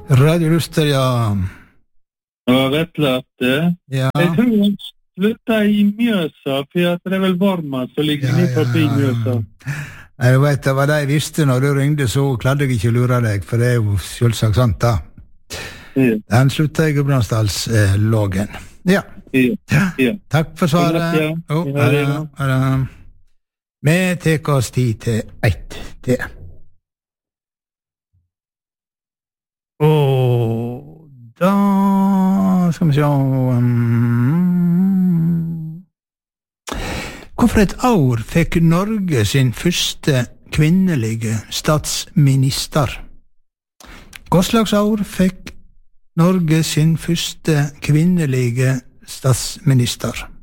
Radio Luster, ja. Ja, Vetle at Ja. jeg tror han slutta I Mjøsa, for at det vel varmere som ligger ned forbi Mjøsa. Jeg vet, det var det jeg visste når du ringde, så klarte jeg ikke lure deg, for det jo selvsagt sant da. Ja. Den slutta I Gudbrandsdalslågen. Ja. Ja. Takk for svaret. Ja. Vi tek oss tid til 1 til. Og da skal vi se Hvorfor et år fikk Norge sin første kvinnelige statsminister? Hva slags år fikk Norge sin første kvinnelige statsminister?